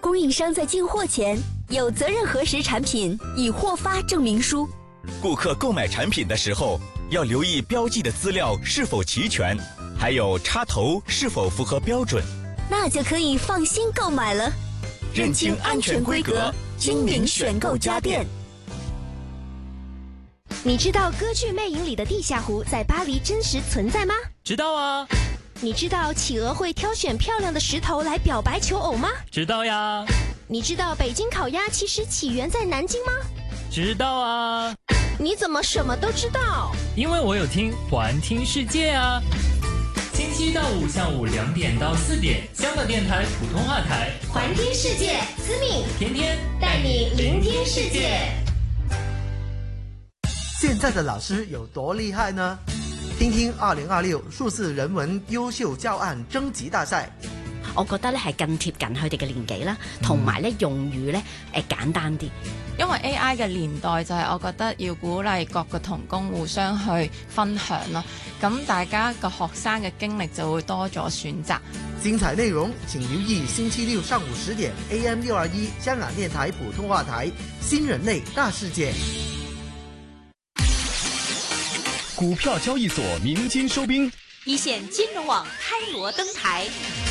供应商在进货前有责任核实产品已获发证明书。 顾客购买产品的时候要留意标记的资料是否齐全，还有插头是否符合标准， 那就可以放心购买了。 认清安全规格，精明选购家电。 你知道歌剧《魅影》里的地下湖在巴黎真实存在吗？ 知道啊。 你知道企鹅会挑选漂亮的石头来表白求偶吗？ 知道呀。 你知道北京烤鸭其实起源在南京吗？ 知道啊。 你怎么什么都知道？ 因为我有听环听世界啊。星期一到五下午2点到4点，香港电台普通话台， 环听世界，思敏天天带你聆听世界。 现在的老师有多厉害呢？聽聽2026數字人文優秀教案徵集大賽。 我覺得咧係更貼近佢哋嘅年紀啦，同埋咧用語咧簡單啲。 因為 AI 嘅年代就係我覺得要鼓勵各個同工互相去分享咯，咁大家個學生嘅經歷就會多咗選擇。 精彩內容請留意星期六上午10點 AM621香港電台普通話台新人類大世界。 股票交易所鳴金收兵， 一線金融網開鑼登台。